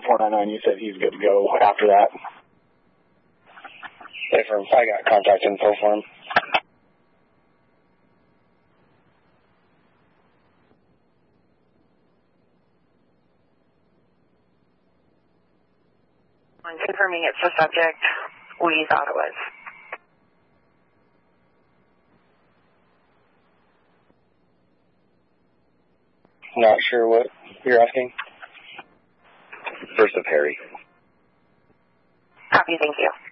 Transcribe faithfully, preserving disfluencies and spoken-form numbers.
four nine nine, you said he's good to go after that. Yeah, for, I got contact info for him. I'm confirming it's the subject we thought it was. Not sure what you're asking. First of Harry. Copy, thank you.